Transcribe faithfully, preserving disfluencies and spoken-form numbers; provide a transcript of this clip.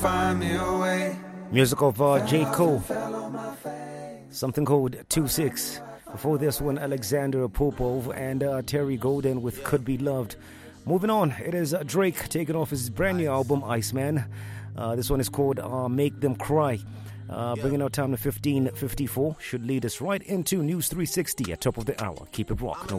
Find me a way. Music of uh, J. Cole. Something called two six. Before this one, Alexander Popov and uh, Terry Golden with Could Be Loved. Moving on, it is uh, Drake taking off his brand new album, Iceman. Uh, this one is called uh, Make Them Cry. Uh, bringing our time to fifteen fifty-four. Should lead us right into News three sixty at top of the hour. Keep it rocked.